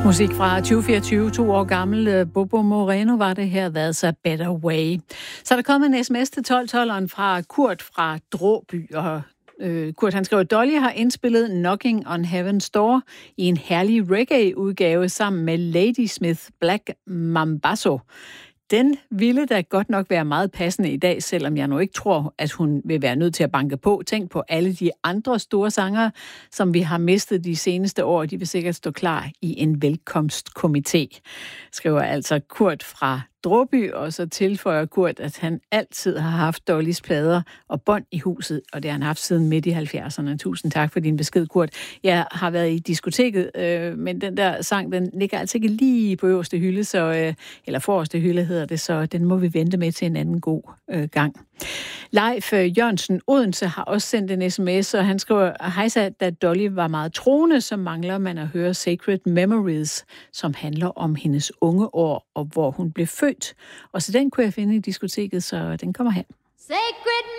Musik fra 2024, 2 år gammel. Bobo Moreno var det her, That's a Better Way. Så er der kommet en sms til 1212'eren fra Kurt fra Dråby, og Kurt han skrev, Dolly har indspillet Knocking on Heaven's Door i en herlig reggae-udgave sammen med Ladysmith Black Mambazo. Den ville da godt nok være meget passende i dag, selvom jeg nu ikke tror, at hun vil være nødt til at banke på. Tænk på alle de andre store sangere, som vi har mistet de seneste år. De vil sikkert stå klar i en velkomstkomité, skriver altså Kurt fra Dråby, og så tilføjer Kurt, at han altid har haft Dollys plader og bånd i huset, og det har han haft siden midt i 70'erne. Tusind tak for din besked, Kurt. Jeg har været i diskoteket, men den der sang, den ligger altså ikke lige på øverste hylde, eller forreste hylde hedder det, så den må vi vente med til en anden god gang. Leif Jørgensen Odense har også sendt en sms, og han skriver, hejsa, da Dolly var meget troende, så mangler man at høre Sacred Memories, som handler om hendes unge år, og hvor hun blev født. Og så den kunne jeg finde i diskoteket, så den kommer her. Sacred